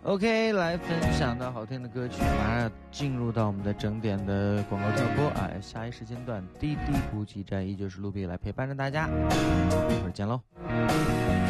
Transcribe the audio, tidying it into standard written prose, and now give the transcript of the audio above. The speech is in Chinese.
OK， 来分享到好听的歌曲，马上进入到我们的整点的广告跳播啊！下一时间段，滴滴补给站依旧是卢比来陪伴着大家，一会儿见喽。